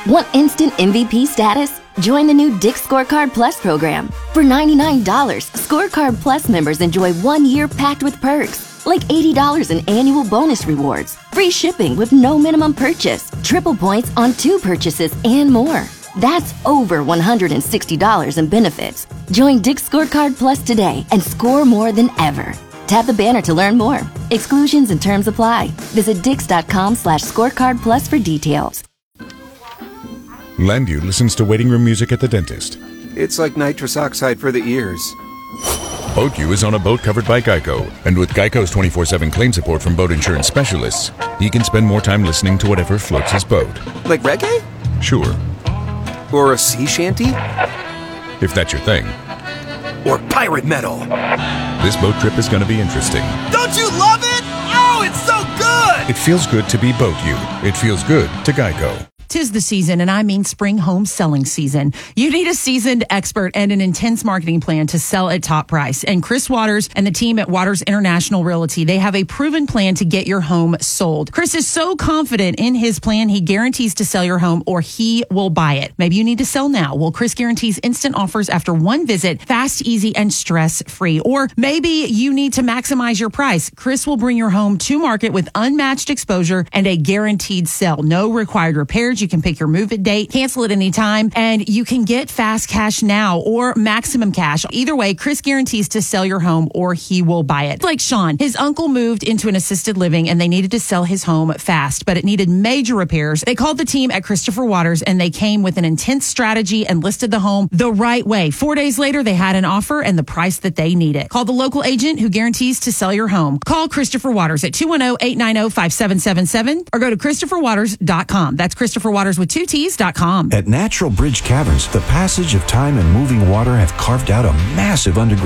Want instant MVP status? Join the new Dick's Scorecard Plus program. For $99, Scorecard Plus members enjoy 1 year packed with perks, like $80 in annual bonus rewards, free shipping with no minimum purchase, triple points on 2 purchases, and more. That's over $160 in benefits. Join Dick's Scorecard Plus today and score more than ever. Tap the banner to learn more. Exclusions and terms apply. Visit dix.com/scorecard plus for details. Landu listens to waiting room music at the dentist. It's like nitrous oxide for the ears. BoatU is on a boat covered by Geico, and with Geico's 24/7 claim support from boat insurance specialists, he can spend more time listening to whatever floats his boat. Like reggae? Sure. Or a sea shanty? If that's your thing. Or pirate metal? This boat trip is going to be interesting. Don't you love it? Oh, it's so good! It feels good to be BoatU. It feels good to Geico. 'Tis the season, and I mean spring home selling season. You need a seasoned expert and an intense marketing plan to sell at top price. And Chris Waters and the team at Waters International Realty, they have a proven plan to get your home sold. Chris is so confident in his plan, he guarantees to sell your home or he will buy it. Maybe you need to sell now. Well, Chris guarantees instant offers after one visit, fast, easy, and stress-free. Or maybe you need to maximize your price. Chris will bring your home to market with unmatched exposure and a guaranteed sell. No required repairs. You can pick your move-in date, cancel it anytime, and you can get fast cash now or maximum cash. Either way, Chris guarantees to sell your home or he will buy it. It's like Sean. His uncle moved into an assisted living and they needed to sell his home fast, but it needed major repairs. They called the team at Christopher Waters and they came with an intense strategy and listed the home the right way. 4 days later, they had an offer and the price that they needed. Call the local agent who guarantees to sell your home. Call Christopher Waters at 210-890-5777 or go to ChristopherWaters.com. That's Christopher Waters with 2Ts.com. At Natural Bridge Caverns, the passage of time and moving water have carved out a massive underground